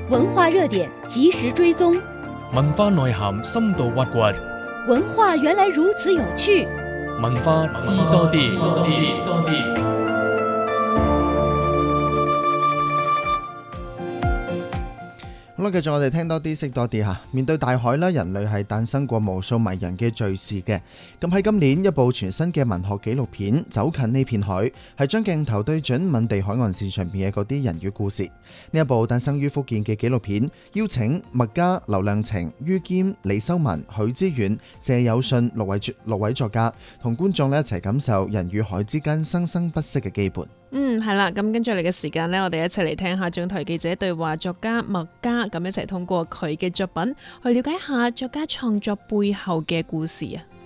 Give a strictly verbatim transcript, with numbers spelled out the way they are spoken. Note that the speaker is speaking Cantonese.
文化熱點及時追蹤， 文化內涵深度挖掘， 文化原來如此有趣， 文化知多啲。 好啦，繼續我哋聽多啲，識多啲吓。面對大海啦，人類係誕生過無數迷人嘅敘事嘅。咁喺今年一部全新嘅文學紀錄片《走近呢片海》，係將鏡頭對準緬地海岸線上邊嘅嗰啲人與故事。呢一部誕生於福建嘅紀錄片，邀請麥嘉、劉亮程、于謙、李修文、許知遠、謝有信六位六位作家，同觀眾咧一齊感受人與海之間生生不息嘅羈絆。 嗯，係啦，咁跟住嚟嘅時間呢，我哋一齊嚟聽下總台記者對話作家麥嘉，咁一齊通過佢嘅作品去了解下作家創作背後嘅故事啊。